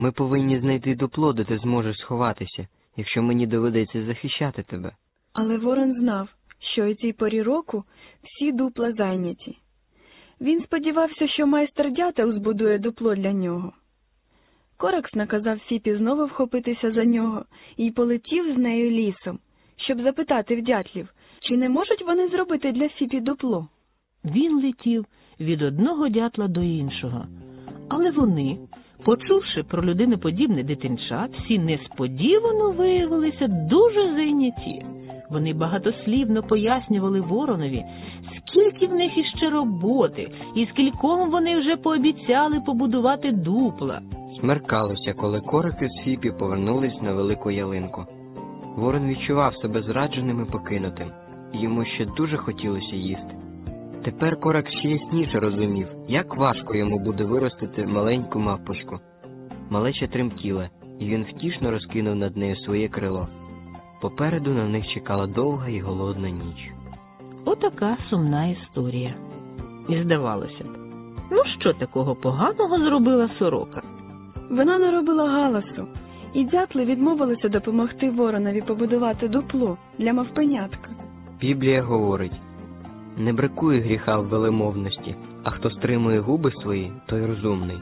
Ми повинні знайти дупло, де ти зможеш сховатися, якщо мені доведеться захищати тебе. Але Ворон знав, що у цій порі року всі дупла зайняті. Він сподівався, що майстер-дятел збудує дупло для нього. Коракс наказав Фіпі знову вхопитися за нього і полетів з нею лісом, щоб запитати в дятлів, чи не можуть вони зробити для Фіпі дупло. Він летів від одного дятла до іншого, але вони, почувши про людиноподібне дитинча, всі несподівано виявилися дуже зайняті. Вони багатослівно пояснювали Воронові, скільки в них іще роботи, і скільком вони вже пообіцяли побудувати дупла. Смеркалося, коли Корак із Фіпі повернулись на велику ялинку. Ворон відчував себе зрадженим і покинутим, і йому ще дуже хотілося їсти. Тепер Корак ще ясніше розумів, як важко йому буде виростити маленьку мавпочку. Малеча тремтіла, і він втішно розкинув над нею своє крило. Попереду на них чекала довга і голодна ніч. Отака сумна історія. І здавалося б, ну що такого поганого зробила сорока? Вона не робила галасу, і дятли відмовилися допомогти Воронові побудувати дупло для мавпенятка. Біблія говорить: «Не бракує гріха в велемовності, а хто стримує губи свої, той розумний».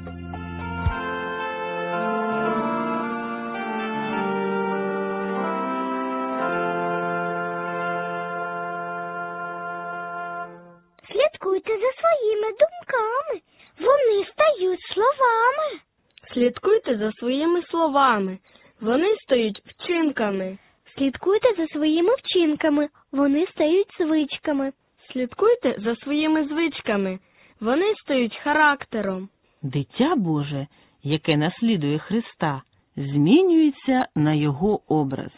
Слідкуйте за своїми думками, вони стають словами. Слідкуйте за своїми словами, вони стають вчинками. Слідкуйте за своїми вчинками, вони стають звичками. Слідкуйте за своїми звичками, вони стають характером. Дитя Боже, яке наслідує Христа, змінюється на його образ.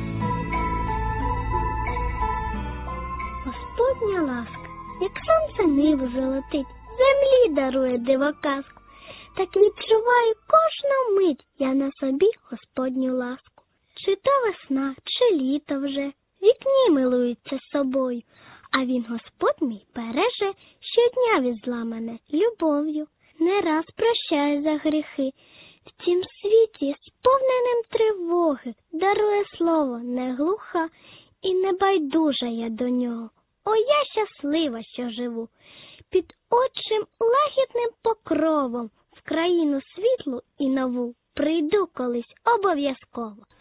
Господня ласка, як сонце небо золотить, землі дарує дивоказку. Так відчуваю кожну мить я на собі Господню ласку. Чи то весна, чи літо вже, вікні милуються собою, а він, Господь мій, береже, щодня від зла мене любов'ю. Не раз прощає за гріхи, в цім світі, сповненим тривоги, дарує слово не глуха і не байдужа я до нього. О, я щаслива, що живу, під отчим лагідним покровом, в країну світлу і нову прийду колись обов'язково.